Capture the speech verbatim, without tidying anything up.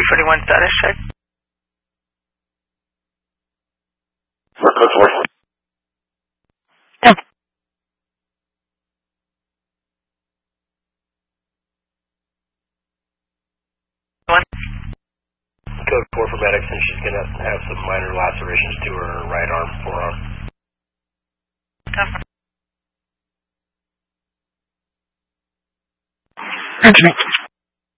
forty-one status check. Code four. Yeah. One. Code four for medics, and she's going to have some minor lacerations to her right arm, forearm. Okay.